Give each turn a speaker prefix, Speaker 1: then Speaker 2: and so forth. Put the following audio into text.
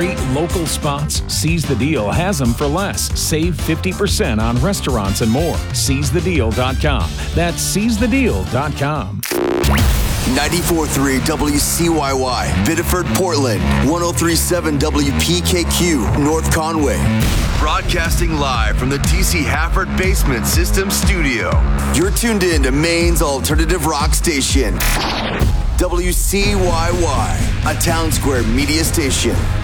Speaker 1: great local spots? Seize the Deal has them for less. Save 50% on restaurants and more. SeizeTheDeal.com. That's SeizeTheDeal.com.
Speaker 2: 94.3 WCYY, Biddeford, Portland. 103.7 WPKQ, North Conway. Broadcasting live from the TC Hafford Basement System Studio. You're tuned in to Maine's alternative rock station. WCYY, a Town Square media station.